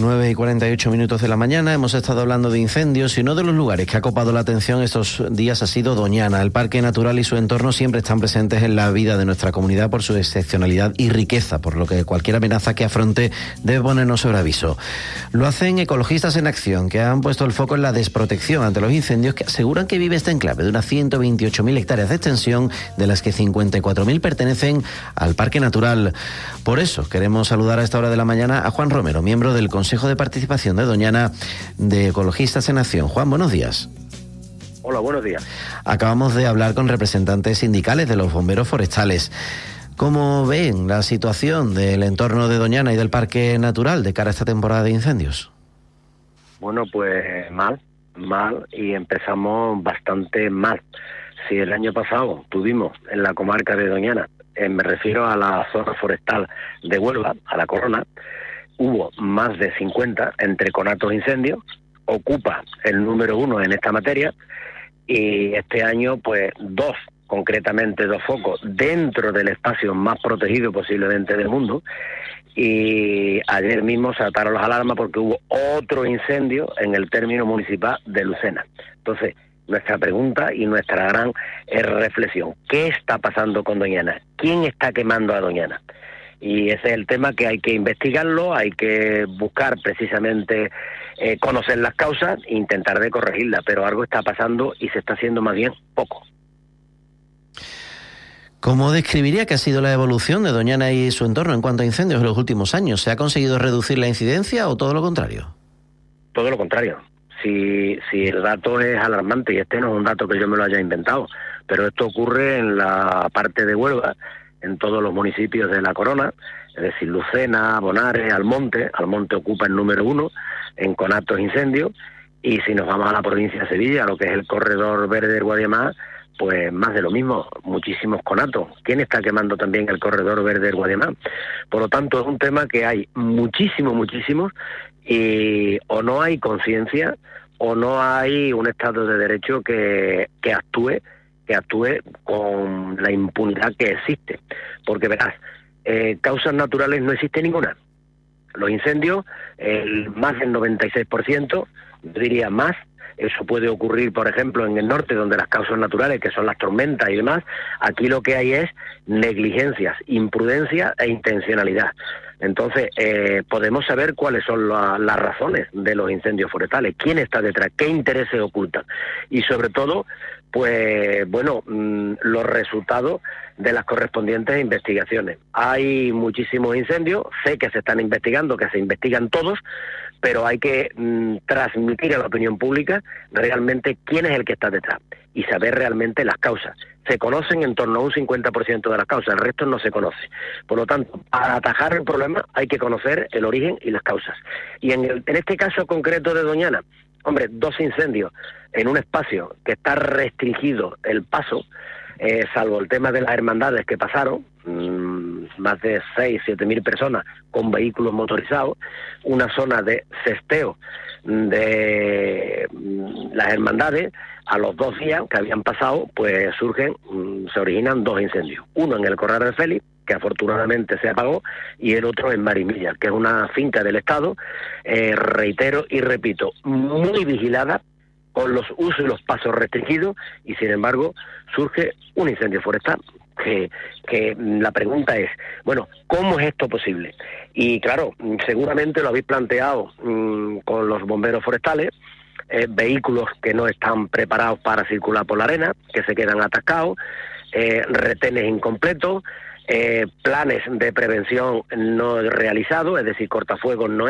9:48 de la mañana, hemos estado hablando de incendios y uno de los lugares que ha copado la atención estos días ha sido Doñana. El parque natural y su entorno siempre están presentes en la vida de nuestra comunidad por su excepcionalidad y riqueza, por lo que cualquier amenaza que afronte debe ponernos sobre aviso. Lo hacen Ecologistas en Acción, que han puesto el foco en la desprotección ante los incendios, que aseguran que vive este enclave de unas 128.000 hectáreas de extensión, de las que 54.000 pertenecen al parque natural. Por eso queremos saludar a esta hora de la mañana a Juan Romero, miembro del Consejo de Participación de Doñana de Ecologistas en Acción. Juan, buenos días. Hola, buenos días. Acabamos de hablar con representantes sindicales de los bomberos forestales. ¿Cómo ven la situación del entorno de Doñana y del parque natural de cara a esta temporada de incendios? Bueno, pues mal, y empezamos bastante mal. Si el año pasado tuvimos en la comarca de Doñana, me refiero a la zona forestal de Huelva, a la Corona, hubo más de 50 entre conatos e incendios, ocupa el número 1 en esta materia, y este año pues concretamente dos focos dentro del espacio más protegido posiblemente del mundo, y ayer mismo saltaron las alarmas porque hubo otro incendio en el término municipal de Lucena. Entonces, nuestra pregunta y nuestra gran reflexión: ¿qué está pasando con Doñana? ¿Quién está quemando a Doñana? Y ese es el tema que hay que investigarlo, hay que buscar precisamente conocer las causas e intentar de corregirlas, pero algo está pasando y se está haciendo más bien poco. ¿Cómo describiría que ha sido la evolución de Doñana y su entorno en cuanto a incendios en los últimos años? ¿Se ha conseguido reducir la incidencia o todo lo contrario? Todo lo contrario. Si el dato es alarmante, y este no es un dato que yo me lo haya inventado, pero esto ocurre en la parte de Huelva, en todos los municipios de la Corona, es decir, Lucena, Bonares, Almonte ocupa el número 1 en conatos e incendios, y si nos vamos a la provincia de Sevilla, lo que es el corredor verde del Guadiamar, pues más de lo mismo, muchísimos conatos. ¿Quién está quemando también el corredor verde del Guadiamar? Por lo tanto, es un tema que hay muchísimos, y o no hay conciencia o no hay un Estado de Derecho que actúe con la impunidad que existe. Porque verás, causas naturales no existe ninguna. Los incendios, más del 96%, yo diría más. Eso puede ocurrir, por ejemplo, en el norte, donde las causas naturales, que son las tormentas y demás, aquí lo que hay es negligencias, imprudencia e intencionalidad. Entonces, podemos saber cuáles son las razones de los incendios forestales, quién está detrás, qué intereses ocultan, y sobre todo, pues bueno, los resultados de las correspondientes investigaciones. Hay muchísimos incendios, sé que se están investigando, que se investigan todos, pero hay que transmitir a la opinión pública realmente quién es el que está detrás y saber realmente las causas. Se conocen en torno a un 50% de las causas, el resto no se conoce. Por lo tanto, para atajar el problema hay que conocer el origen y las causas. Y en este caso concreto de Doñana, hombre, 2 incendios en un espacio que está restringido el paso, salvo el tema de las hermandades que pasaron, más de 6-7.000 personas con vehículos motorizados, una zona de cesteo de las hermandades. A los 2 días que habían pasado, pues se originan 2 incendios. Uno en el Corral de Félix, que afortunadamente se apagó, y el otro en Marimilla, que es una finca del Estado, reitero y repito, muy vigilada, con los usos y los pasos restringidos, y sin embargo surge un incendio forestal. Que la pregunta es, bueno, ¿cómo es esto posible? Y claro, seguramente lo habéis planteado con los bomberos forestales, vehículos que no están preparados para circular por la arena, que se quedan atascados, retenes incompletos, planes de prevención no realizados, es decir, cortafuegos no